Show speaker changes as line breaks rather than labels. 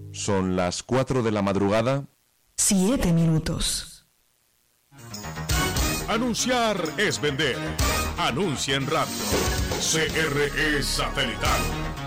Son las 4 de la madrugada.
7 minutos.
Anunciar es vender. Anuncia en radio. CRE Satelital